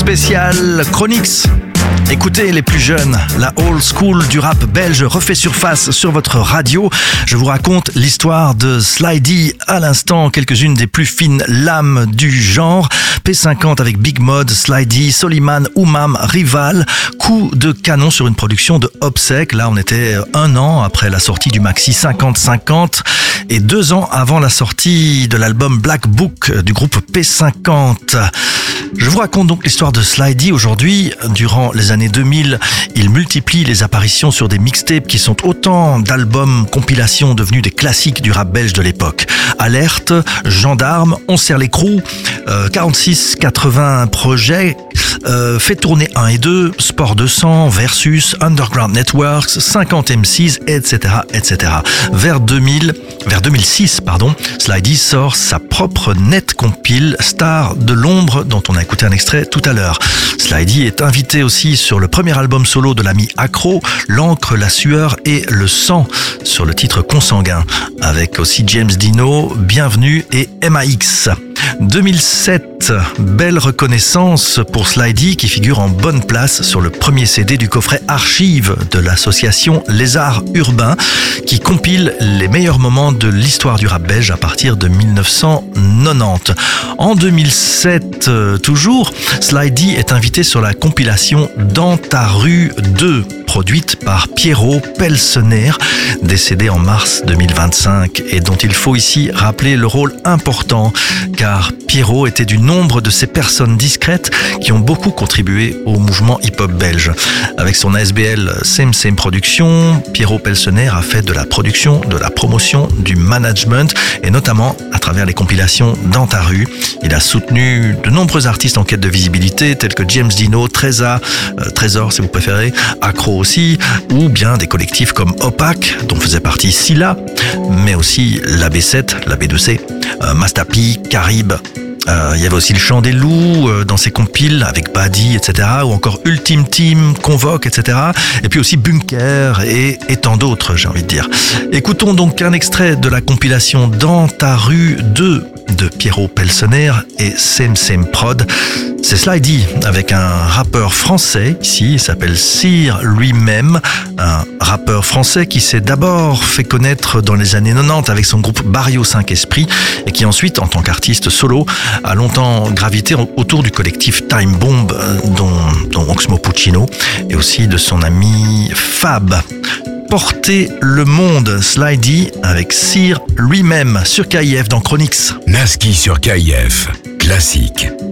spécial Chronix. Écoutez les plus jeunes, la old school du rap belge refait surface sur votre radio. Je vous raconte l'histoire de Sly-D à l'instant, quelques-unes des plus fines lames du genre. P50 avec Big Mod, Sly-D, Soliman, Oumam, Rival, coup de canon sur une production de Obsec. Là on était 1 an après la sortie du maxi 50-50 et 2 ans avant la sortie de l'album Black Book du groupe P50. Je vous raconte donc l'histoire de Sly-D aujourd'hui. Durant les années 2000, il multiplie les apparitions sur des mixtapes qui sont autant d'albums compilations devenus des classiques du rap belge de l'époque. Alerte, Gendarme, On serre l'écrou, 46-80 projets, fait tourner 1 et 2, Sport 200, Versus, Underground Networks, 50 MCs, etc., etc. Vers 2006, Sly-D sort sa propre net compile Star de l'ombre dont on a écouté un extrait tout à l'heure. Sly-D est invité aussi sur le premier album solo de l'ami Accro, L'encre, la sueur et le sang, sur le titre Consanguin, avec aussi James Dino, Bienvenue et MAX. 2007, belle reconnaissance pour Sly-D qui figure en bonne place sur le premier CD du coffret Archives de l'association Les Arts Urbains qui compile les meilleurs moments de l'histoire du rap belge à partir de 1990. En 2007, toujours, Sly-D est invité sur la compilation Dans ta rue 2, produite par Pierrot Pelsener, décédé en mars 2025 et dont il faut ici rappeler le rôle important car Pierrot était du nombre de ces personnes discrètes qui ont beaucoup contribué au mouvement hip-hop belge. Avec son ASBL Same Same Production, Pierrot Pelsener a fait de la production, de la promotion, du management et notamment à travers les compilations Dans ta rue. Il a soutenu de nombreux artistes en quête de visibilité tels que James Dino, Trésor si vous préférez, Accro aussi, ou bien des collectifs comme Opac dont faisait partie Silla, mais aussi la B7, la B2C, Mastapi, Carib. Il y avait aussi le Chant des Loups dans ses compiles avec Badi, etc. Ou encore Ultime Team, Convoque, etc. Et puis aussi Bunker et tant d'autres, j'ai envie de dire. Écoutons donc un extrait de la compilation Dans ta rue 2 de Pierrot Pelsener et Same Same Prod. C'est Sly-D avec un rappeur français ici, il s'appelle Cyr lui-même, un rappeur français qui s'est d'abord fait connaître dans les années 90 avec son groupe Barrio 5 Esprit et qui ensuite, en tant qu'artiste solo, a longtemps gravité autour du collectif Time Bomb dont Oxmo Puccino et aussi de son ami Fab. Porter le monde, Sly-D avec Cyr lui-même sur KIF dans Chronix. Naski sur KIF, classique.